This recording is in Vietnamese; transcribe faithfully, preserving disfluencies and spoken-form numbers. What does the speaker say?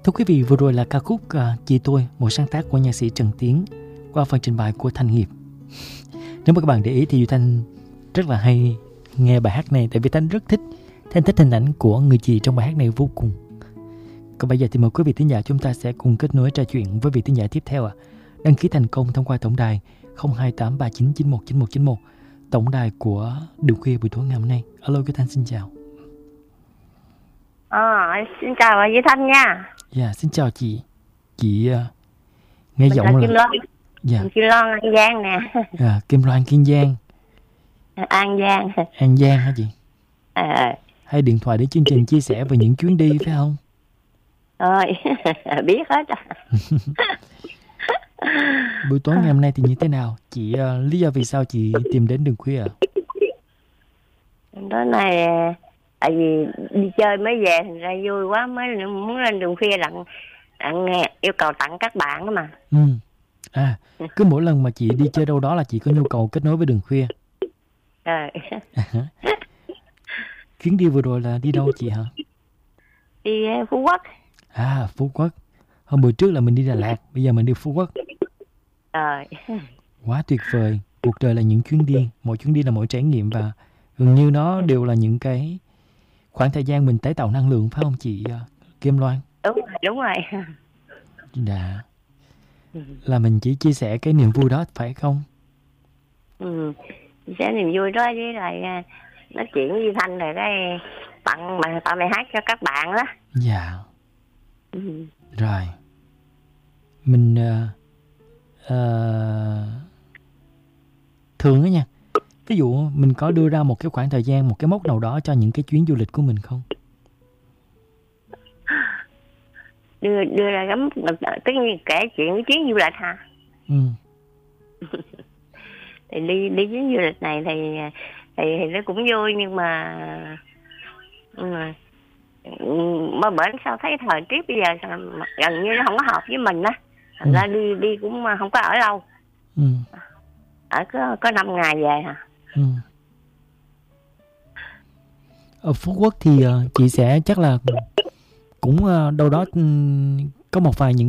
Thưa quý vị, vừa rồi là ca khúc à, Chị Tôi, một sáng tác của nhạc sĩ Trần Tiến qua phần trình bày của Thanh Hiệp. Nếu mà các bạn để ý thì Duy Thanh rất là hay nghe bài hát này, tại vì Thanh rất thích, Thanh thích hình ảnh của người chị trong bài hát này vô cùng. Còn bây giờ thì mời quý vị thính giả chúng ta sẽ cùng kết nối trò chuyện với vị thính giả tiếp theo ạ. À. Đăng ký thành công thông qua tổng đài không hai tám ba chín chín một chín một chín một, tổng đài của Đường Khuya buổi tối ngày hôm nay. Alo, Duy Thanh xin chào. Ờ, xin chào bà Duy Thanh nha. Dạ, yeah, xin chào chị. Chị uh, nghe Mình giọng là là Kim Loan. Dạ. Kim Loan An Giang nè. À, Kim Loan Kiên Giang. An Giang. An Giang hả chị? À. Hay điện thoại để chương trình chia sẻ về những chuyến đi phải không? Ơi, biết hết. Buổi tối ngày hôm nay thì như thế nào? Chị uh, lý do vì sao chị tìm đến Đường Khuya ạ? Tối nay tại vì đi chơi mới về thành ra vui quá mới muốn lên Đường Khuya đặng, đặng nghe yêu cầu tặng các bạn đó mà. Ừ. À, cứ mỗi lần mà chị đi chơi đâu đó là chị có nhu cầu kết nối với Đường Khuya. Rồi. À, chuyến đi vừa rồi là đi đâu chị hả? Đi Phú Quốc. À, Phú Quốc. Hôm bữa trước là mình đi Đà Lạt, bây giờ mình đi Phú Quốc. Rồi. Quá tuyệt vời. Cuộc đời là những chuyến đi, mỗi chuyến đi là mỗi trải nghiệm và gần như nó đều là những cái khoảng thời gian mình tái tạo năng lượng phải không chị Kim Loan? Đúng rồi, đúng rồi. Dạ. Là mình chỉ chia sẻ cái niềm vui đó phải không? Ừ, chia sẻ niềm vui đó với lại nói chuyện với Duy Thanh rồi cái tặng bài tặng bài hát cho các bạn đó. Dạ. Ừ. Rồi. Mình uh, uh, thường á nha. Ví dụ mình có đưa ra một cái khoảng thời gian, một cái mốc nào đó cho những cái chuyến du lịch của mình không? Đưa đưa ra gắm tất nhiên kể chuyện cái chuyến du lịch hả? Ừ. Thì đi đi chuyến du lịch này thì thì, thì nó cũng vui nhưng mà mà, mà bển sao thấy thời tiết bây giờ gần như nó không có hợp với mình á, thành ra đi đi cũng không có ở lâu. Ừ. Ở có có năm ngày về hả? Ừ. Ở Phú Quốc thì uh, chị sẽ chắc là cũng uh, đâu đó um, có một vài những